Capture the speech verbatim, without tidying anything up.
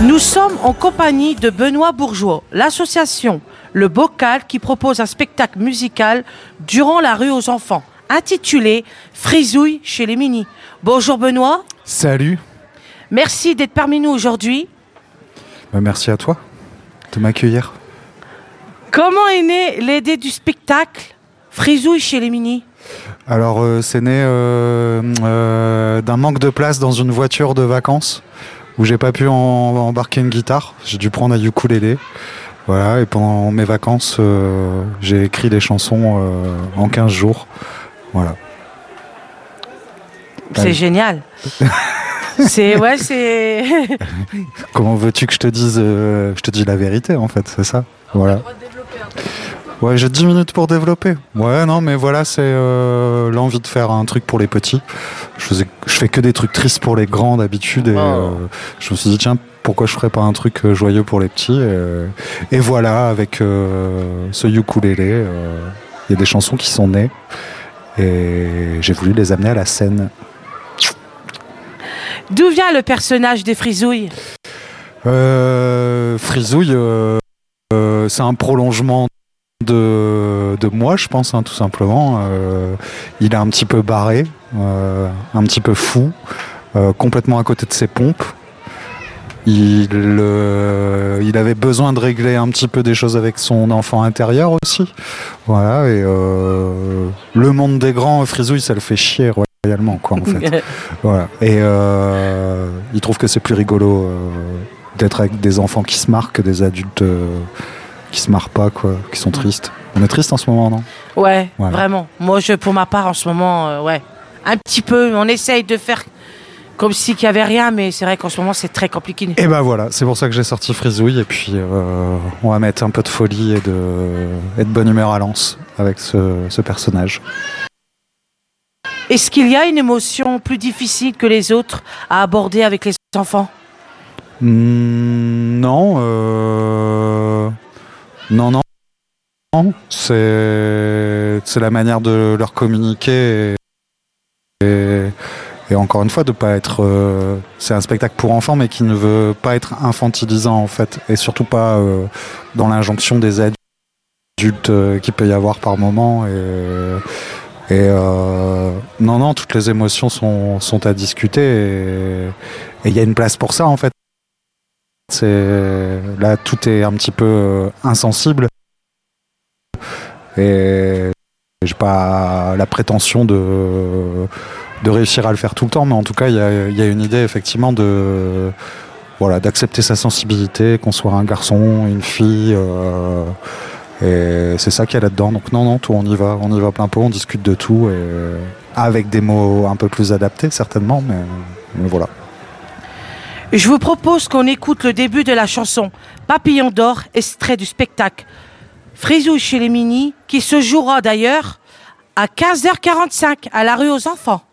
Nous sommes en compagnie de Benoît Bourgeois, l'association Le Bocal qui propose un spectacle musical durant la rue aux enfants, intitulé Frisouille chez les Minis. Bonjour Benoît. Salut. Merci d'être parmi nous aujourd'hui. Bah, merci à toi de m'accueillir. Comment est née l'idée du spectacle Frisouille chez les Minis? Alors euh, c'est né euh, euh, d'un manque de place dans une voiture de vacances où j'ai pas pu en, embarquer une guitare. J'ai dû prendre un ukulélé. Voilà, et pendant mes vacances, euh, j'ai écrit des chansons euh, en quinze jours. Voilà. C'est Allez. Génial. c'est ouais, c'est. Comment veux-tu que je te dise euh, Je te dis la vérité en fait, c'est ça. Voilà. Ouais, j'ai dix minutes pour développer. Ouais, non, mais voilà, c'est euh, l'envie de faire un truc pour les petits. Je, faisais, je fais que des trucs tristes pour les grands d'habitude. Et Oh. euh, je me suis dit, tiens, pourquoi je ferais pas un truc euh, joyeux pour les petits et, et voilà, avec euh, ce ukulélé, euh, il y a des chansons qui sont nées. Et j'ai voulu les amener à la scène. D'où vient le personnage des Frisouilles? Euh, Frisouille, euh, euh, c'est un prolongement de, de moi, je pense, hein, tout simplement. Euh, il est un petit peu barré, euh, un petit peu fou, euh, complètement à côté de ses pompes. Il, euh, il avait besoin de régler un petit peu des choses avec son enfant intérieur aussi. Voilà, et euh, le monde des grands, Frisouille, ça le fait chier royalement, quoi, en fait. Voilà. Et euh, il trouve que c'est plus rigolo euh, d'être avec des enfants qui se marrent que des adultes euh, qui se marrent pas, quoi, qui sont tristes. On est triste en ce moment, non? Ouais, Voilà. vraiment. Moi, je, pour ma part, en ce moment, euh, ouais, un petit peu. On essaye de faire comme si qu'il y avait rien, mais c'est vrai qu'en ce moment, c'est très compliqué. Et ben voilà, c'est pour ça que j'ai sorti Frisouille. Et puis, euh, on va mettre un peu de folie et de, et de bonne humeur à Lens avec ce, ce personnage. Est-ce qu'il y a une émotion plus difficile que les autres à aborder avec les enfants? Mmh, non, euh, non, non, non. C'est, c'est la manière de leur communiquer et, et, et encore une fois de pas être. Euh, c'est un spectacle pour enfants, mais qui ne veut pas être infantilisant en fait, et surtout pas euh, dans l'injonction des adultes euh, qu'il peut y avoir par moment. Et, et euh, non, non, toutes les émotions sont, sont à discuter et il y a une place pour ça en fait. C'est, là, tout est un petit peu euh, insensible et j'ai pas la prétention de, de réussir à le faire tout le temps, mais en tout cas, il y a, y a une idée effectivement de, voilà, d'accepter sa sensibilité, qu'on soit un garçon, une fille, euh, et c'est ça qu'il y a là-dedans. Donc non, non, tout, on y va, on y va plein pot, on discute de tout, et avec des mots un peu plus adaptés certainement, mais, mais voilà. Je vous propose qu'on écoute le début de la chanson Papillon d'or, extrait du spectacle Frisouille chez les Minis, qui se jouera d'ailleurs à quinze heures quarante-cinq à la rue aux enfants.